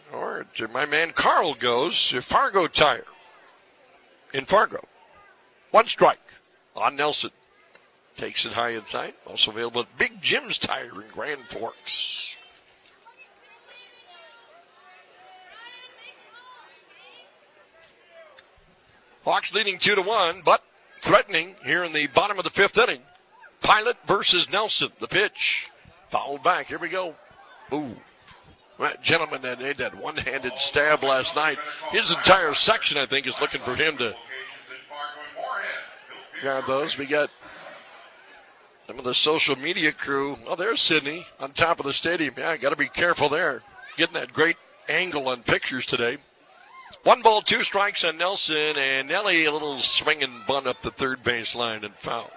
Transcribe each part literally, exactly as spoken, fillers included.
Or my man Carl goes to Fargo Tire in Fargo. One strike on Nelson. Takes it high inside. Also available at Big Jim's Tire in Grand Forks. Hawks leading two to one, but threatening here in the bottom of the fifth inning. Pilot versus Nelson. The pitch. Fouled back. Here we go. Ooh. That gentleman that made that one-handed stab last night, his entire section, I think, is looking for him to grab those. We got some of the social media crew. Oh, there's Sidney on top of the stadium. Yeah, got to be careful there. Getting that great angle on pictures today. One ball, two strikes on Nelson, and Nelly a little swinging bunt up the third base line and foul.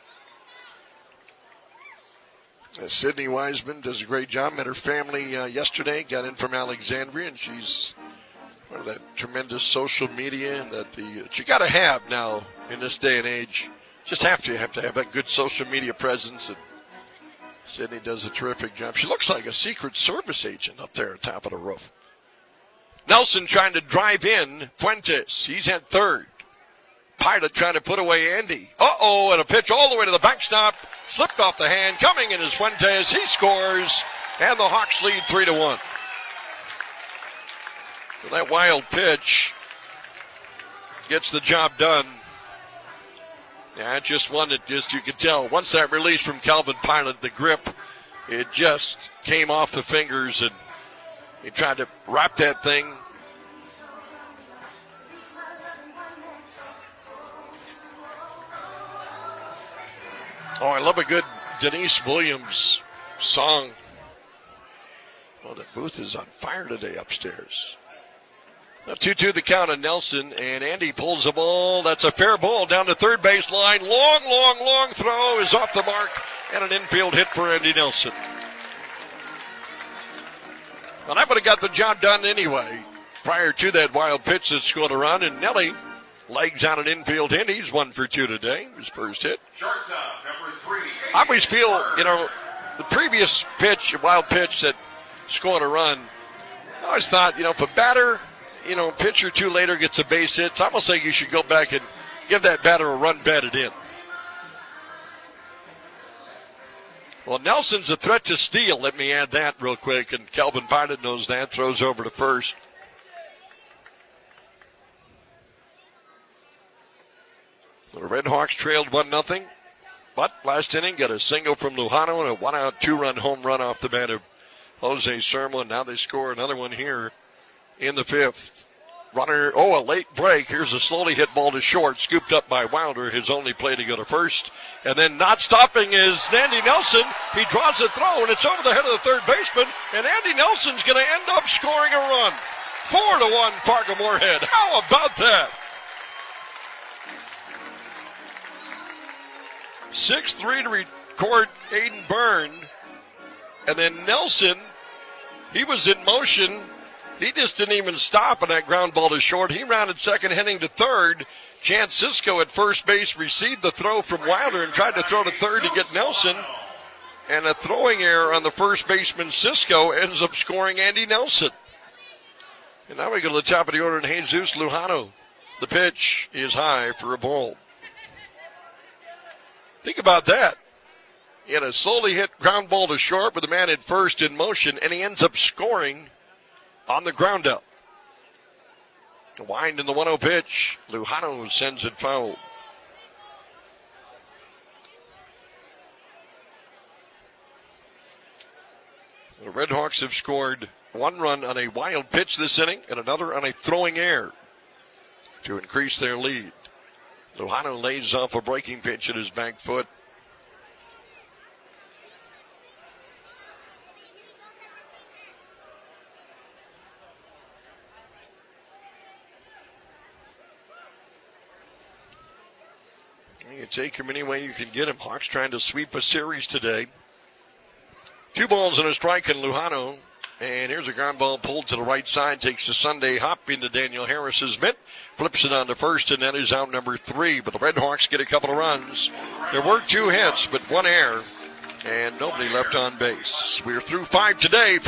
Uh, Sydney Wiseman does a great job. Met her family uh, yesterday. Got in from Alexandria, and she's one of that tremendous social media that the that you got to have now in this day and age. Just have to have to have that good social media presence. And Sydney does a terrific job. She looks like a Secret Service agent up there on top of the roof. Nelson trying to drive in Fuentes. He's at third. Pilot trying to put away Andy. Uh-oh, and a pitch all the way to the backstop. Slipped off the hand. Coming in is Fuentes. He scores, and the Hawks lead three to one. So that wild pitch gets the job done. Yeah, it just one that just you could tell. Once that release from Calvin Pilot, the grip, it just came off the fingers, and he tried to wrap that thing. Oh, I love a good Denise Williams song. Oh, the booth is on fire today upstairs. Now two two the count on Nelson, and Andy pulls the ball. That's a fair ball down the third base line. Long, long, long throw is off the mark, and an infield hit for Andy Nelson. Well, that would have got the job done anyway. Prior to that wild pitch that scored a run, and Nelly legs on an infield hit. He's one for two today. His first hit. I always feel, you know, the previous pitch, wild pitch that scored a run, I always thought, you know, if a batter, you know, pitch or two later gets a base hit, it's almost like you should go back and give that batter a run batted in. Well, Nelson's a threat to steal. Let me add that real quick, and Calvin Pilot knows that. Throws over to first. The Red Hawks trailed one nothing, but last inning got a single from Lujano and a one-out, two-run home run off the bat of Jose Sermo. Now they score another one here in the fifth. Runner, oh, a late break. Here's a slowly hit ball to short, scooped up by Wilder, his only play to go to first. And then not stopping is Andy Nelson. He draws a throw, and it's over the head of the third baseman, and Andy Nelson's going to end up scoring a run. Four to one, Fargo Moorhead. How about that? six three to record Aiden Byrne. And then Nelson, he was in motion. He just didn't even stop on that ground ball to short. He rounded second, heading to third. Chance Cisco at first base received the throw from Wilder and tried to throw to third to get Nelson. And a throwing error on the first baseman, Cisco, ends up scoring Andy Nelson. And now we go to the top of the order, and Jesus Lujano. The pitch is high for a ball. Think about that. He had a slowly hit ground ball to short with the man at first in motion, and he ends up scoring on the ground up. A wind in the one oh pitch. Lujano sends it foul. The Red Hawks have scored one run on a wild pitch this inning and another on a throwing error to increase their lead. Lujano lays off a breaking pitch at his back foot. You take him any way you can get him. Hawks trying to sweep a series today. Two balls and a strike in Lujano. And here's a ground ball pulled to the right side. Takes a Sunday hop into Daniel Harris's mitt. Flips it on to first, and that is out number three. But the Red Hawks get a couple of runs. There were two hits, but one error. And nobody left on base. We're through five today.